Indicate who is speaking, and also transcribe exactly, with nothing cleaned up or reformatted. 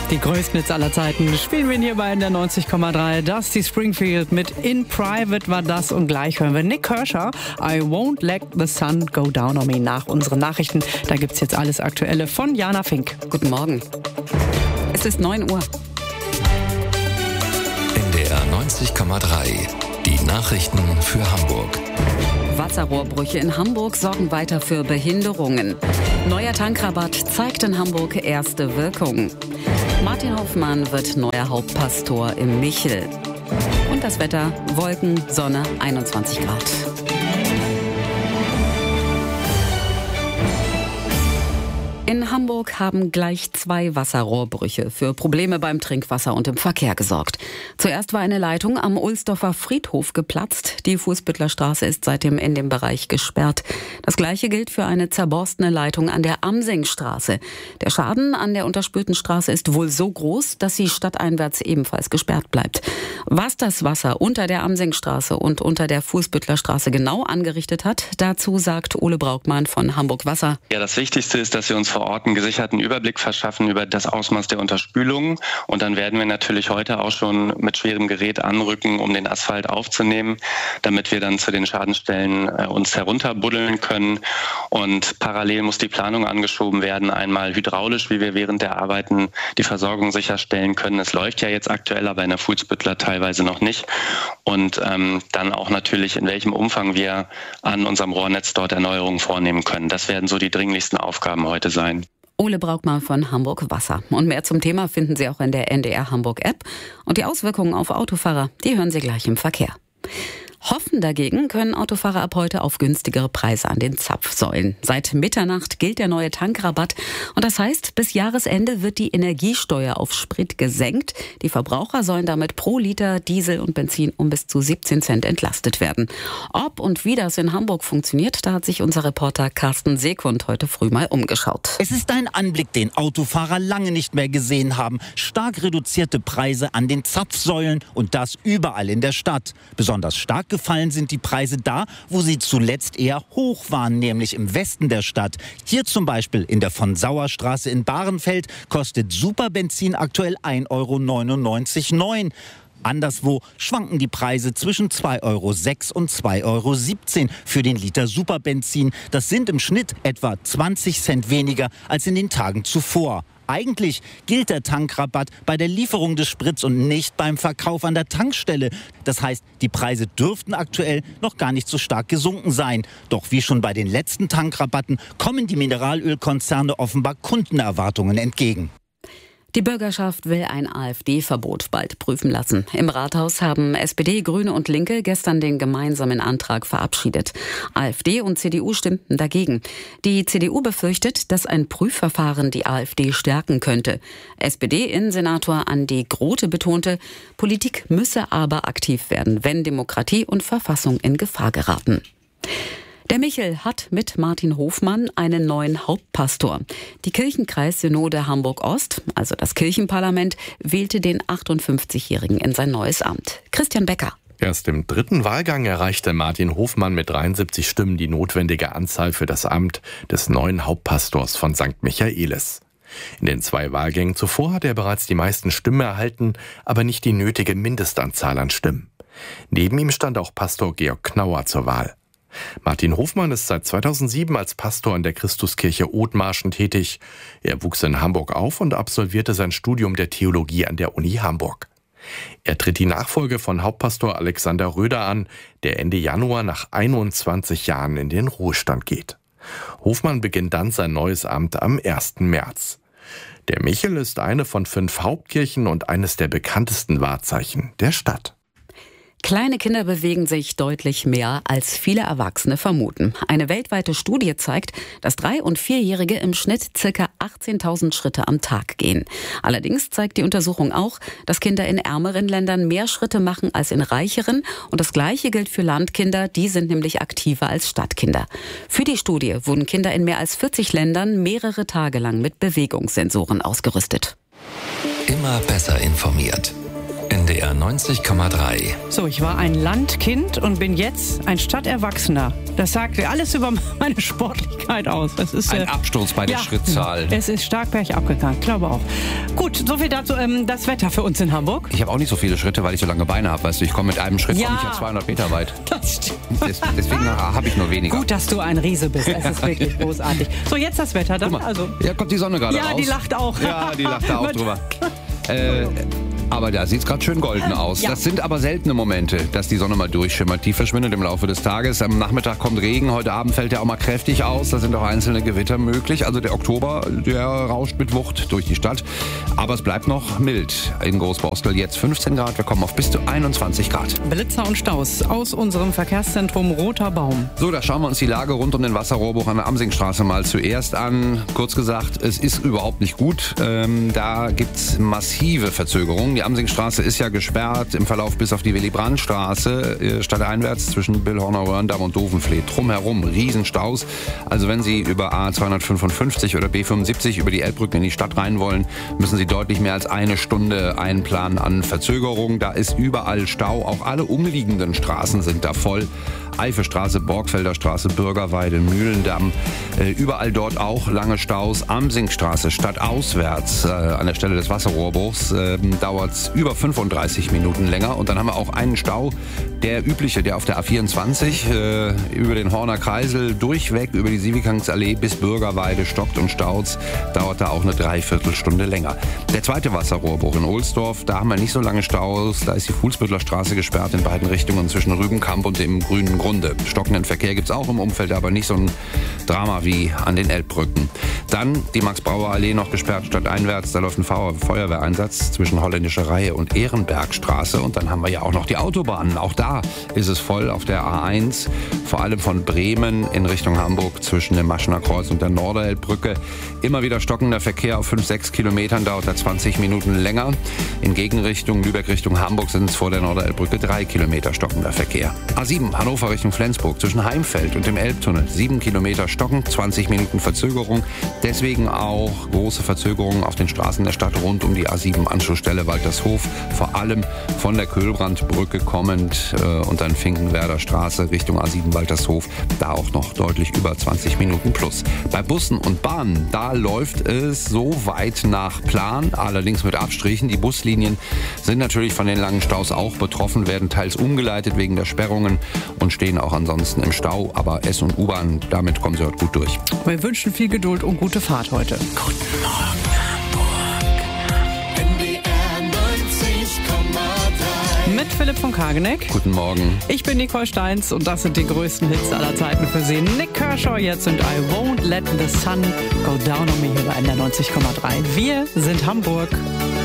Speaker 1: Die größten Hits aller Zeiten spielen wir hierbei in der neunzig Komma drei. Dusty Springfield mit In Private war das und gleich hören wir Nick Kershaw, I Won't Let the Sun Go Down on Me nach unseren Nachrichten. Da gibt's jetzt alles Aktuelle von Jana Fink.
Speaker 2: Guten Morgen. Es ist neun Uhr.
Speaker 3: N D R neunzig Komma drei. Die Nachrichten für Hamburg.
Speaker 2: Wasserrohrbrüche in Hamburg sorgen weiter für Behinderungen. Neuer Tankrabatt zeigt in Hamburg erste Wirkung. Martin Hofmann wird neuer Hauptpastor im Michel. Und das Wetter: Wolken, Sonne, einundzwanzig Grad. In Hamburg haben gleich zwei Wasserrohrbrüche für Probleme beim Trinkwasser und im Verkehr gesorgt. Zuerst war eine Leitung am Ohlsdorfer Friedhof geplatzt. Die Fußbüttlerstraße ist seitdem in dem Bereich gesperrt. Das Gleiche gilt für eine zerborstene Leitung an der Amsingstraße. Der Schaden an der unterspülten Straße ist wohl so groß, dass sie stadteinwärts ebenfalls gesperrt bleibt. Was das Wasser unter der Amsingstraße und unter der Fußbüttlerstraße genau angerichtet hat, dazu sagt Ole Braukmann von Hamburg Wasser.
Speaker 4: Ja, das Wichtigste ist, dass wir uns vor Ort einen gesicherten Überblick verschaffen über das Ausmaß der Unterspülung. Und dann werden wir natürlich heute auch schon mit schwerem Gerät anrücken, um den Asphalt aufzunehmen, damit wir dann zu den Schadensstellen äh, uns herunterbuddeln können. Und parallel muss die Planung angeschoben werden, einmal hydraulisch, wie wir während der Arbeiten die Versorgung sicherstellen können. Es läuft ja jetzt aktuell, aber in der Fußbüttler teilweise noch nicht. Und ähm, dann auch natürlich, in welchem Umfang wir an unserem Rohrnetz dort Erneuerungen vornehmen können. Das werden so die dringlichsten Aufgaben heute sein.
Speaker 2: Ole Braukmann von Hamburg Wasser. Und mehr zum Thema finden Sie auch in der N D R Hamburg App. Und die Auswirkungen auf Autofahrer, die hören Sie gleich im Verkehr. Hoffen dagegen können Autofahrer ab heute auf günstigere Preise an den Zapfsäulen. Seit Mitternacht gilt der neue Tankrabatt. Und das heißt, bis Jahresende wird die Energiesteuer auf Sprit gesenkt. Die Verbraucher sollen damit pro Liter Diesel und Benzin um bis zu siebzehn Cent entlastet werden. Ob und wie das in Hamburg funktioniert, da hat sich unser Reporter Carsten Sekund heute früh mal umgeschaut.
Speaker 5: Es ist ein Anblick, den Autofahrer lange nicht mehr gesehen haben. Stark reduzierte Preise an den Zapfsäulen und das überall in der Stadt. Besonders stark gefallen sind die Preise da, wo sie zuletzt eher hoch waren, nämlich im Westen der Stadt. Hier zum Beispiel in der Von-Sauer-Straße in Bahrenfeld kostet Superbenzin aktuell ein Euro neunundneunzig Komma neun. Anderswo schwanken die Preise zwischen zwei Euro sechs und zwei Euro siebzehn für den Liter Superbenzin. Das sind im Schnitt etwa zwanzig Cent weniger als in den Tagen zuvor. Eigentlich gilt der Tankrabatt bei der Lieferung des Sprits und nicht beim Verkauf an der Tankstelle. Das heißt, die Preise dürften aktuell noch gar nicht so stark gesunken sein. Doch wie schon bei den letzten Tankrabatten kommen die Mineralölkonzerne offenbar Kundenerwartungen entgegen.
Speaker 2: Die Bürgerschaft will ein AfD-Verbot bald prüfen lassen. Im Rathaus haben S P D, Grüne und Linke gestern den gemeinsamen Antrag verabschiedet. AfD und C D U stimmten dagegen. Die C D U befürchtet, dass ein Prüfverfahren die AfD stärken könnte. S P D-Innensenator Andi Grote betonte, Politik müsse aber aktiv werden, wenn Demokratie und Verfassung in Gefahr geraten. Der Michel hat mit Martin Hofmann einen neuen Hauptpastor. Die Kirchenkreissynode Hamburg-Ost, also das Kirchenparlament, wählte den achtundfünfzigjährigen in sein neues Amt. Christian Becker.
Speaker 6: Erst im dritten Wahlgang erreichte Martin Hofmann mit dreiundsiebzig Stimmen die notwendige Anzahl für das Amt des neuen Hauptpastors von Sankt Michaelis. In den zwei Wahlgängen zuvor hat er bereits die meisten Stimmen erhalten, aber nicht die nötige Mindestanzahl an Stimmen. Neben ihm stand auch Pastor Georg Knauer zur Wahl. Martin Hofmann ist seit zweitausendsieben als Pastor in der Christuskirche Othmarschen tätig. Er wuchs in Hamburg auf und absolvierte sein Studium der Theologie an der Uni Hamburg. Er tritt die Nachfolge von Hauptpastor Alexander Röder an, der Ende Januar nach einundzwanzig Jahren in den Ruhestand geht. Hofmann beginnt dann sein neues Amt am ersten März. Der Michel ist eine von fünf Hauptkirchen und eines der bekanntesten Wahrzeichen der Stadt.
Speaker 2: Kleine Kinder bewegen sich deutlich mehr, als viele Erwachsene vermuten. Eine weltweite Studie zeigt, dass Drei- und Vierjährige im Schnitt ca. achtzehntausend Schritte am Tag gehen. Allerdings zeigt die Untersuchung auch, dass Kinder in ärmeren Ländern mehr Schritte machen als in reicheren. Und das Gleiche gilt für Landkinder, die sind nämlich aktiver als Stadtkinder. Für die Studie wurden Kinder in mehr als vierzig Ländern mehrere Tage lang mit Bewegungssensoren ausgerüstet.
Speaker 3: Immer besser informiert. N D R neunzig Komma drei.
Speaker 1: So, ich war ein Landkind und bin jetzt ein Stadterwachsener. Das sagt alles über meine Sportlichkeit aus. Das ist,
Speaker 7: Ein
Speaker 1: äh,
Speaker 7: Absturz bei der
Speaker 1: ja,
Speaker 7: Schrittzahl.
Speaker 1: Es ist stark bergab gegangen, glaube auch. Gut, soviel dazu. Ähm, das Wetter für uns in Hamburg.
Speaker 7: Ich habe auch nicht so viele Schritte, weil ich so lange Beine habe. Weißt du, ich komme mit einem Schritt
Speaker 1: Ja.
Speaker 7: komme ich ja zweihundert Meter weit.
Speaker 1: Das stimmt.
Speaker 7: Des, deswegen habe ich nur weniger.
Speaker 1: Gut, dass du ein Riese bist. Es ist wirklich großartig. So, jetzt das Wetter dann.
Speaker 7: Guck mal,
Speaker 1: Also,
Speaker 7: ja, kommt die Sonne gerade
Speaker 1: ja,
Speaker 7: raus.
Speaker 1: die lacht auch.
Speaker 7: Ja, die lacht da auch drüber. Äh, aber da sieht es gerade schön golden aus.
Speaker 1: Ja.
Speaker 7: Das sind aber seltene Momente, dass die Sonne mal durchschimmert. Die verschwindet im Laufe des Tages. Am Nachmittag kommt Regen. Heute Abend fällt er auch mal kräftig aus. Da sind auch einzelne Gewitter möglich. Also der Oktober, der rauscht mit Wucht durch die Stadt. Aber es bleibt noch mild in Großborstel. Jetzt fünfzehn Grad. Wir kommen auf bis zu einundzwanzig Grad.
Speaker 1: Blitzer und Staus aus unserem Verkehrszentrum Roter Baum.
Speaker 7: So, da schauen wir uns die Lage rund um den Wasserrohrbruch an der Amsingstraße mal zuerst an. Kurz gesagt, es ist überhaupt nicht gut. Ähm, da gibt's massive Verzögerungen. Die Amsingstraße ist ja gesperrt im Verlauf bis auf die Willy-Brandt-Straße, äh, stadteinwärts zwischen Billhorner Röhrendamm und Dovenfleet. Drumherum Riesenstaus. Also wenn Sie über A zweihundertfünfundfünfzig oder B fünfundsiebzig über die Elbbrücke in die Stadt rein wollen, müssen Sie deutlich mehr als eine Stunde einplanen an Verzögerung. Da ist überall Stau. Auch alle umliegenden Straßen sind da voll. Eifestraße, Borgfelder Straße, Bürgerweide, Mühlendamm. Äh, überall dort auch lange Staus. Amsingstraße, stadtauswärts äh, an der Stelle des Wasserrohrbruchs äh, dauert es über fünfunddreißig Minuten länger. Und dann haben wir auch einen Stau, der übliche, der auf der A vierundzwanzig äh, über den Horner Kreisel durchweg über die Sievikangallee bis Bürgerweide stockt und staut. Dauert da auch eine Dreiviertelstunde länger. Der zweite Wasserrohrbruch in Ohlsdorf, da haben wir nicht so lange Staus. Da ist die Fuhlsbüttler Straße gesperrt in beiden Richtungen zwischen Rübenkamp und dem Grünen Grunde. Stockenden Verkehr gibt es auch im Umfeld, aber nicht so ein Drama wie an den Elbbrücken. Dann die Max-Brauer-Allee noch gesperrt stadteinwärts. Da läuft ein Feuerwehreinsatz zwischen Holländischer Reihe und Ehrenbergstraße. Und dann haben wir ja auch noch die Autobahnen. Auch da ist es voll auf der A eins. Vor allem von Bremen in Richtung Hamburg zwischen dem Maschener Kreuz und der Norderelbbrücke. Immer wieder stockender Verkehr auf fünf, sechs Kilometern, dauert da zwanzig Minuten länger. In Gegenrichtung Lübeck Richtung Hamburg sind es vor der Norderelbbrücke drei Kilometer stockender Verkehr. A sieben Hannover Richtung Flensburg zwischen Heimfeld und dem Elbtunnel. sieben Kilometer stocken, zwanzig Minuten Verzögerung. Deswegen auch große Verzögerungen auf den Straßen der Stadt rund um die A sieben Anschlussstelle Waltershof. Vor allem von der Köhlbrandbrücke kommend äh, und dann Finkenwerder Straße Richtung A sieben Waltershof. Da auch noch deutlich über zwanzig Minuten plus. Bei Bussen und Bahnen, da läuft es so weit nach Plan, allerdings mit Abstrichen. Die Buslinien sind natürlich von den langen Staus auch betroffen, werden teils umgeleitet wegen der Sperrungen und stehen auch ansonsten im Stau. Aber S- und U-Bahn, damit kommen sie heute gut durch.
Speaker 1: Wir wünschen viel Geduld und gute Fahrt heute.
Speaker 3: Guten Morgen Hamburg.
Speaker 8: N D R neunzig Komma drei.
Speaker 1: Mit Philipp von Kageneck.
Speaker 7: Guten Morgen.
Speaker 1: Ich bin Nicole Steins und das sind die größten Hits aller Zeiten für Sie. Nick Kershaw jetzt und I Won't Let the Sun Go Down on Me hier bei N D R neunzig Komma drei. Wir sind Hamburg.